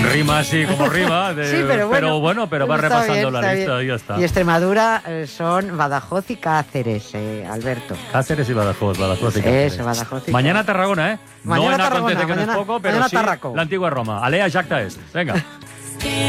Rima así como rima. Sí, pero bueno, va repasando la lista y ya está. Y Extremadura son Badajoz y Cáceres, Alberto. Cáceres y Badajoz y Cáceres. Eso, Badajoz y Mañana Tarragona, Mañana no en Tarragona, acontece que no es poco, pero sí Tarraco. la antigua Roma. Alea Jacta es. Venga.